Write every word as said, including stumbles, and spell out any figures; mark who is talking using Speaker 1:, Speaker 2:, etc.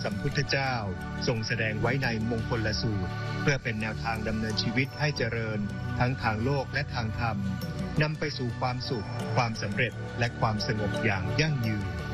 Speaker 1: สัมพุทธเจ้าทรงแสดงไว้ในมงคลสูตรเพื่อเป็นแนวทางดำเนินชีวิตให้เจริญทั้งทางโลกและทางธรรมนำไปสู่ความสุขความสำเร็จและความสงบอย่างยั่งยืน